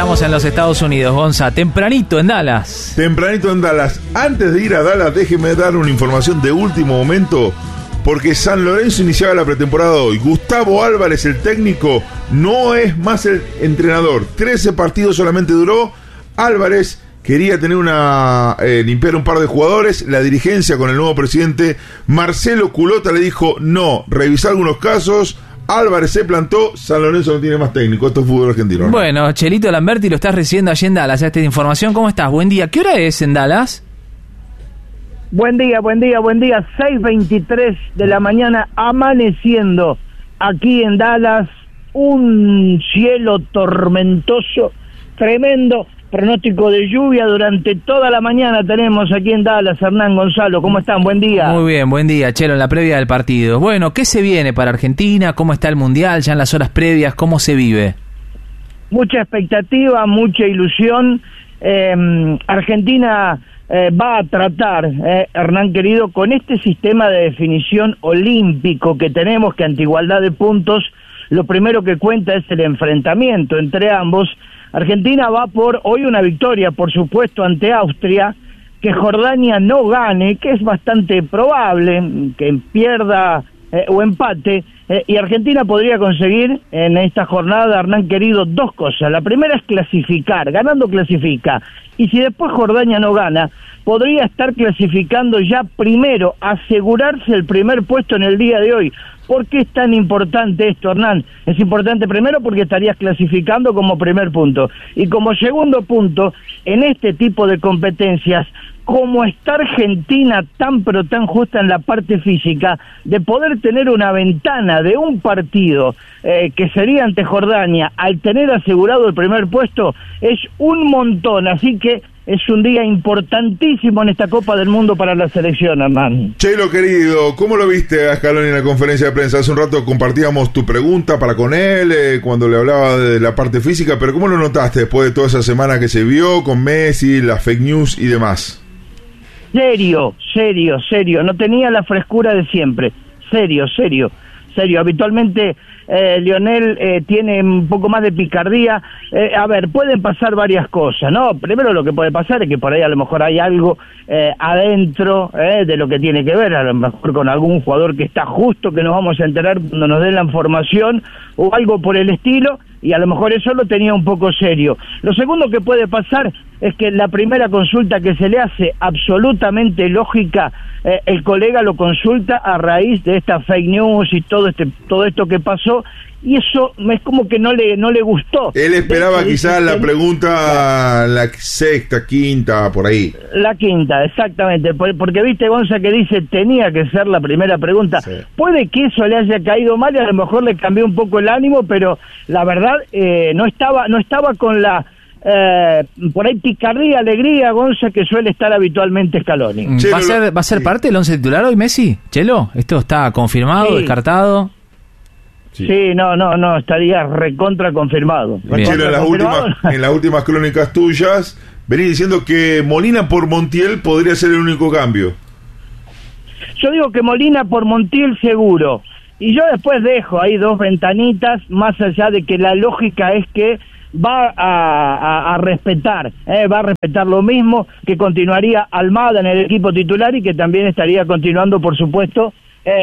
estamos en los Estados Unidos, Gonza. Tempranito en Dallas. Antes de ir a Dallas, déjeme dar una información de último momento, porque San Lorenzo iniciaba la pretemporada hoy. Gustavo Álvarez, el técnico, no es más el entrenador. 13 partidos solamente duró. Álvarez quería tener limpiar un par de jugadores. La dirigencia con el nuevo presidente Marcelo Culota le dijo no, revisar algunos casos. Álvarez se plantó, San Lorenzo no tiene más técnico. Esto es fútbol argentino, ¿no? Bueno, Chelito Lamberti, lo estás recibiendo allí en Dallas, esta información. ¿Cómo estás? Buen día. ¿Qué hora es en Dallas? Buen día. 6:23 de la mañana, amaneciendo aquí en Dallas. Un cielo tormentoso, tremendo. Pronóstico de lluvia durante toda la mañana tenemos aquí en Dallas. Hernán, Gonzalo, ¿cómo están? Buen día. Muy bien, buen día, Chelo, en la previa del partido. Bueno, ¿qué se viene para Argentina? ¿Cómo está el Mundial? Ya en las horas previas, ¿cómo se vive? Mucha expectativa, mucha ilusión. Argentina va a tratar, Hernán querido, con este sistema de definición olímpico que tenemos, que ante igualdad de puntos, lo primero que cuenta es el enfrentamiento entre ambos. Argentina va por hoy una victoria, por supuesto, ante Austria, que Jordania no gane, que es bastante probable, que pierda o empate, y Argentina podría conseguir en esta jornada, Hernán querido, dos cosas. La primera es clasificar, ganando clasifica, y si después Jordania no gana, podría estar clasificando ya primero, asegurarse el primer puesto en el día de hoy. ¿Por qué es tan importante esto, Hernán? Es importante primero porque estarías clasificando como primer punto, y como segundo punto, en este tipo de competencias, como está Argentina tan pero tan justa en la parte física, de poder tener una ventana de un partido que sería ante Jordania, al tener asegurado el primer puesto, es un montón. Así que es un día importantísimo en esta Copa del Mundo para la selección, Hernán. Chelo, querido, ¿cómo lo viste a Scaloni en la conferencia de prensa? Hace un rato compartíamos tu pregunta para con él, cuando le hablaba de la parte física, pero ¿cómo lo notaste después de toda esa semana que se vio con Messi, las fake news y demás? Serio, no tenía la frescura de siempre, serio. Habitualmente Lionel tiene un poco más de picardía. A ver, pueden pasar varias cosas, ¿no? Primero, lo que puede pasar es que por ahí a lo mejor hay algo adentro de lo que tiene que ver, a lo mejor con algún jugador que está justo, que nos vamos a enterar cuando nos den la información, o algo por el estilo, y a lo mejor eso lo tenía un poco serio. Lo segundo que puede pasar es que la primera consulta que se le hace, absolutamente lógica, el colega lo consulta a raíz de esta fake news y todo esto que pasó, y eso es como que no le gustó. Él esperaba quizás la pregunta, la sexta, quinta, por ahí. La quinta, exactamente, porque viste, Gonza, que dice tenía que ser la primera pregunta. Sí. Puede que eso le haya caído mal y a lo mejor le cambió un poco el ánimo, pero la verdad no estaba con la por ahí picardía, alegría, Gonza, que suele estar habitualmente Scaloni. ¿Va a ser parte del 11 titular hoy Messi? Chelo, ¿esto está confirmado, descartado? Sí, no, estaría recontra confirmado. Chelo, en las últimas crónicas tuyas venís diciendo que Molina por Montiel podría ser el único cambio. Yo digo que Molina por Montiel seguro, y yo después dejo ahí dos ventanitas, más allá de que la lógica es que va a respetar lo mismo, que continuaría Almada en el equipo titular y que también estaría continuando, por supuesto,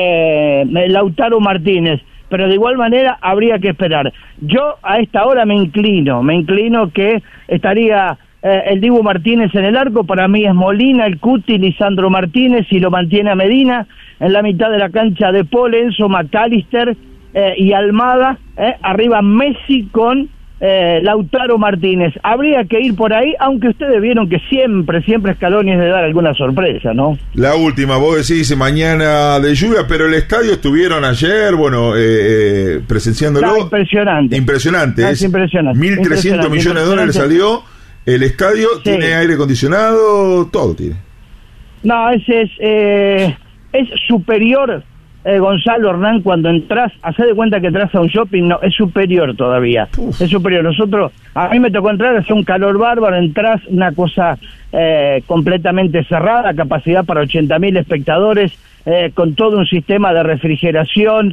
Lautaro Martínez. Pero de igual manera habría que esperar. Yo a esta hora me inclino que estaría el Dibu Martínez en el arco. Para mí es Molina, el Cuti, Lisandro Martínez, y lo mantiene a Medina. En la mitad de la cancha de Paul, Enzo, McAllister y Almada. Arriba Messi con Lautaro Martínez. Habría que ir por ahí, aunque ustedes vieron que siempre Scaloni es de dar alguna sorpresa, ¿no? La última, vos decís mañana de lluvia, pero el estadio estuvieron ayer, presenciándolo. Impresionante. Es impresionante. 1.300 millones de dólares salió. El estadio tiene aire acondicionado, todo tiene. No, ese es superior Gonzalo, Hernán, cuando entras, hacé de cuenta que entras a un shopping, no, es superior todavía. Es superior. Nosotros, a mí me tocó entrar, hace un calor bárbaro, entras una cosa completamente cerrada, capacidad para 80.000 espectadores, con todo un sistema de refrigeración.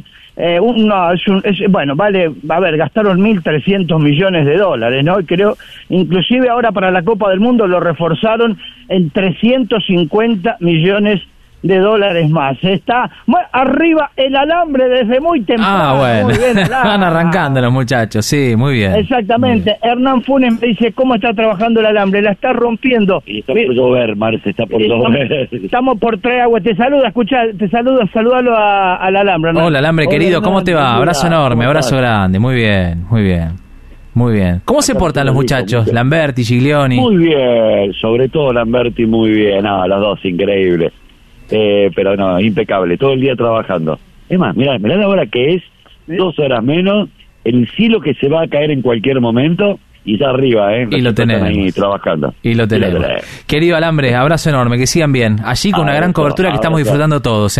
Bueno, vale, a ver, gastaron 1.300 millones de dólares, ¿no? Y creo, inclusive ahora para la Copa del Mundo lo reforzaron en 350 millones de dólares más. Está arriba el alambre desde muy temprano. Bueno, muy bien, van arrancando los muchachos, sí, muy bien. Exactamente. Hernán Funes me dice, ¿cómo está trabajando el alambre? La está rompiendo. Y está por llover, Marce, está por llover. Estamos por traer agua. Te saluda, saludalo al alambre, ¿no? Hola, alambre querido, ¿cómo te va? Abrazo enorme, abrazo grande, muy bien, muy bien. Muy bien. ¿Cómo se portan los muchachos? Lamberti, Giglioni. Muy bien, sobre todo Lamberti, muy bien. No, los dos, increíble. Pero no, impecable, todo el día trabajando. Es más, mirá la hora que es, 2 horas menos, el cielo que se va a caer en cualquier momento, y ya arriba, y lo tenemos ahí trabajando. Y lo tenemos. Querido alambre, abrazo enorme, que sigan bien. Allí con una gran cobertura que estamos disfrutando todos,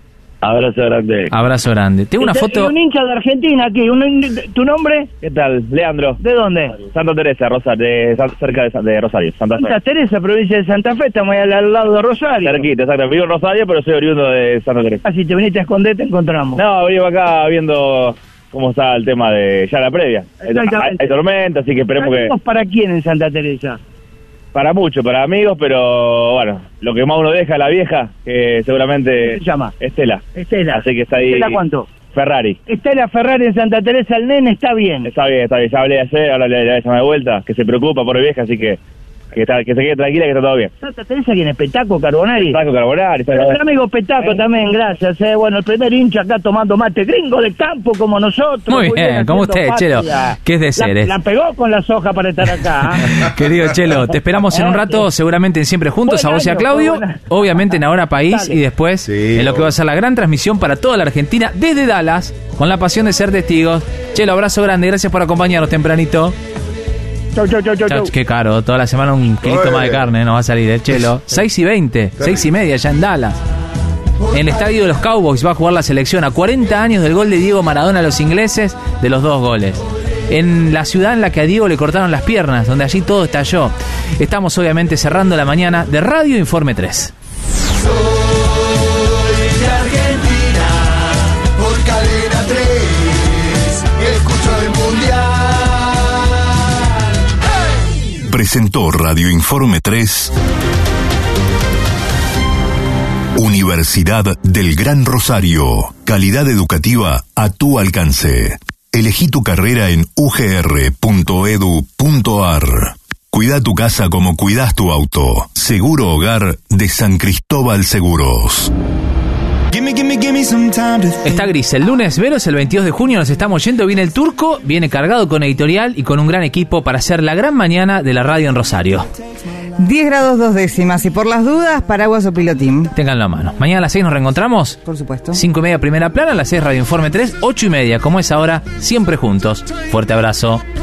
Abrazo grande. Abrazo grande. Tengo una foto. Y un hincha de Argentina aquí. ¿Tu nombre? ¿Qué tal? Leandro. ¿De dónde? Santa Teresa, cerca de Rosario, Santa Fe. Santa Teresa, provincia de Santa Fe, estamos ahí al lado de Rosario. Cerquita, exacto. Vivo en Rosario, pero soy oriundo de Santa Teresa. Ah, si te viniste a esconder, te encontramos. No, venimos acá viendo cómo está el tema de ya la previa. Hay tormenta, así que esperemos que... ¿Para quién en Santa Teresa? Para mucho, para amigos, pero bueno, lo que más uno deja, la vieja, que seguramente... ¿Qué se llama? Estela. Así que está ahí... ¿Estela cuánto? Ferrari. Estela Ferrari en Santa Teresa, el nene está bien. Está bien. Ya hablé ayer, ahora le llamé de vuelta, que se preocupa por la vieja, así que se quede tranquila, que está todo bien. Santa Teresa, ¿quién es? Petaco Carbonari. Petaco Carbonari. El amigo Petaco también, gracias. Bueno, el primer hincha acá tomando mate, gringo de campo como nosotros. Muy bien, como usted, Chelo. ¿Qué es de ser? La pegó con la soja para estar acá. Querido Chelo, te esperamos en un rato, seguramente en Siempre Juntos, a vos y a Claudio. Obviamente en Ahora País. Dale. Y después en lo que va a ser la gran transmisión para toda la Argentina desde Dallas, con la pasión de ser testigos. Chelo, abrazo grande, gracias por acompañarnos tempranito. Chau. Qué caro, toda la semana un kilito más de carne nos va a salir el Chelo. 6:20, 6:30 ya en Dallas. En el estadio de los Cowboys va a jugar la selección a 40 años del gol de Diego Maradona a los ingleses, de los 2 goles. En la ciudad en la que a Diego le cortaron las piernas, donde allí todo estalló. Estamos obviamente cerrando la mañana de Radio Informe 3. Soy de Argentina, por Cadena 3, escucho el mundial. Presentó Radio Informe 3, Universidad del Gran Rosario. Calidad educativa a tu alcance. Elegí tu carrera en ugr.edu.ar. Cuida tu casa como cuidas tu auto. Seguro Hogar de San Cristóbal Seguros. Está gris. El lunes veros, el 22 de junio nos estamos yendo. Viene el Turco, viene cargado con editorial y con un gran equipo para hacer la gran mañana de la radio en Rosario. 10 grados 2 décimas y por las dudas, paraguas o pilotín. Ténganlo a mano. Mañana a las 6 nos reencontramos. Por supuesto. 5:30 primera plana, a las 6 Radio Informe 3, 8:30, como es ahora, siempre juntos. Fuerte abrazo.